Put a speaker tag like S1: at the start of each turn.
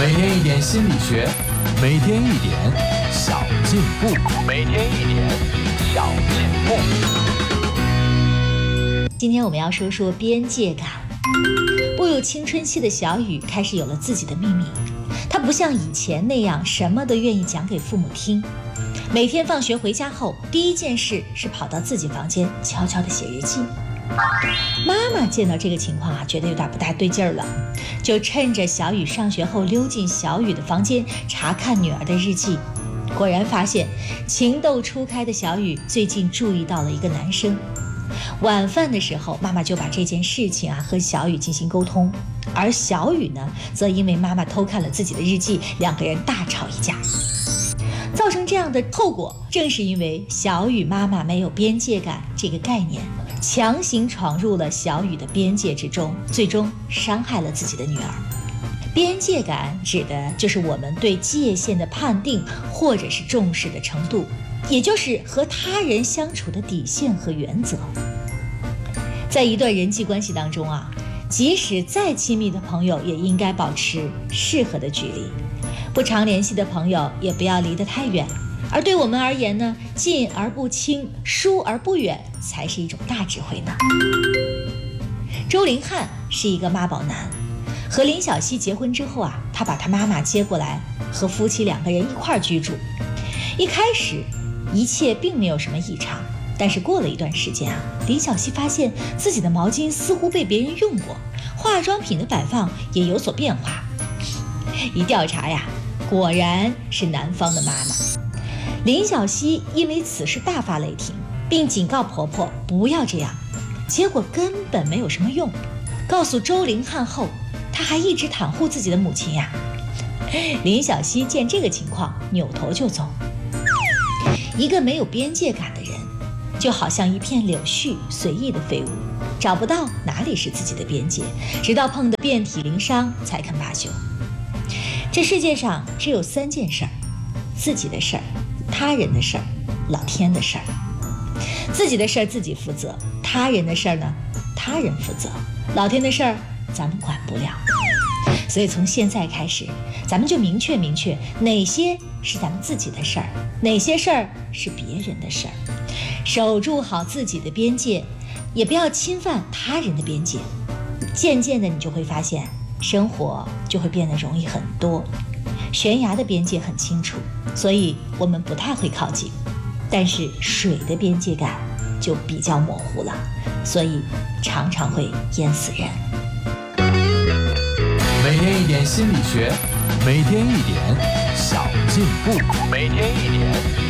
S1: 每天一点心理学，每天一点小进步，每天一点小进步。
S2: 今天我们要说说边界感。步入青春期的小雨开始有了自己的秘密，他不像以前那样什么都愿意讲给父母听。每天放学回家后，第一件事是跑到自己房间悄悄地写日记。妈妈见到这个情况觉得有点不大对劲儿了，就趁着小雨上学后溜进小雨的房间查看女儿的日记。果然发现情窦初开的小雨最近注意到了一个男生。晚饭的时候，妈妈就把这件事情和小雨进行沟通，而小雨呢，则因为妈妈偷看了自己的日记，两个人大吵一架。造成这样的后果，正是因为小雨妈妈没有边界感这个概念，强行闯入了小雨的边界之中，最终伤害了自己的女儿。边界感指的就是我们对界限的判定或者是重视的程度，也就是和他人相处的底线和原则。在一段人际关系当中即使再亲密的朋友也应该保持适合的距离，不常联系的朋友也不要离得太远。而对我们而言呢，近而不亲，疏而不远才是一种大智慧呢。周凌汉是一个妈宝男，和林小溪结婚之后他把他妈妈接过来，和夫妻两个人一块居住。一开始一切并没有什么异常，但是过了一段时间林小溪发现自己的毛巾似乎被别人用过，化妆品的摆放也有所变化。一调查果然是男方的妈妈。林小溪因为此事大发雷霆，并警告婆婆不要这样，结果根本没有什么用。告诉周凌汉后，她还一直袒护自己的母亲林小溪见这个情况，扭头就走。一个没有边界感的人，就好像一片柳絮，随意的飞舞，找不到哪里是自己的边界，直到碰得遍体鳞伤才肯罢休。这世界上只有3件事儿：自己的事儿、他人的事儿、老天的事儿。自己的事儿自己负责，他人的事儿呢，他人负责，老天的事儿咱们管不了。所以从现在开始，咱们就明确哪些是咱们自己的事儿，哪些事儿是别人的事儿，守住好自己的边界，也不要侵犯他人的边界。渐渐的你就会发现，生活就会变得容易很多。悬崖的边界很清楚，所以我们不太会靠近，但是水的边界感就比较模糊了，所以常常会淹死人。
S1: 每天一点心理学，每天一点小进步，每天一点